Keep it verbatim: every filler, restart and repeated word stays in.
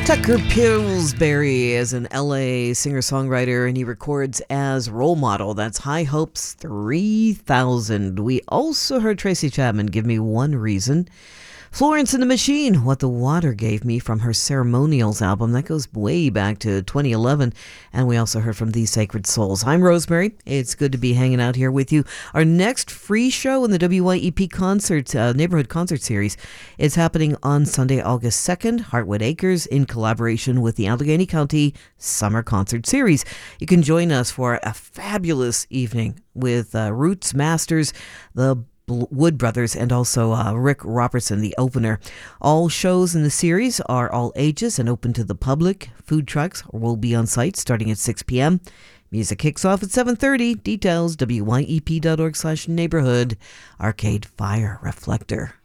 Tucker Pillsbury is an L A singer-songwriter, and he records as Role Model. That's High Hopes three thousand. We also heard Tracy Chapman, Give Me One Reason. Florence and the Machine, What the Water Gave Me, from her Ceremonials album. That goes way back to twenty eleven. And we also heard from These Sacred Souls. I'm Rosemary. It's good to be hanging out here with you. Our next free show in the W Y E P concert, uh, neighborhood concert series is happening on Sunday, August second, Heartwood Acres, in collaboration with the Allegheny County Summer Concert Series. You can join us for a fabulous evening with uh, Roots Masters, the Wood Brothers, and also uh, Rick Robertson, the opener. All shows in the series are all ages and open to the public. Food trucks will be on site starting at six p.m. Music kicks off at seven thirty. Details, W Y E P dot org slash neighborhood. Arcade Fire Reflector.